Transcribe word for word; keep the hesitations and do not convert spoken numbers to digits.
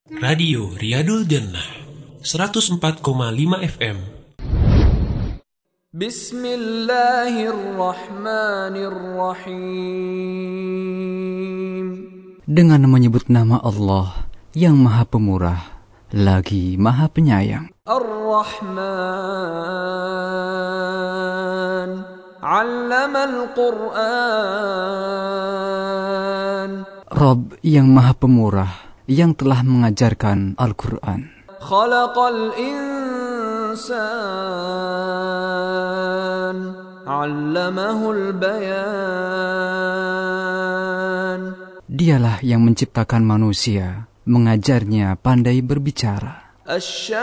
Radio Riyadul Jannah seratus empat koma lima F M. Bismillahirrahmanirrahim. Dengan menyebut nama Allah yang Maha Pemurah lagi Maha Penyayang. Ar-Rahman 'allamal Qur'an. Rabb yang Maha Pemurah yang telah mengajarkan Al-Quran. Khalaqal insan 'allamahul bayan. Dialah yang menciptakan manusia, mengajarnya pandai berbicara.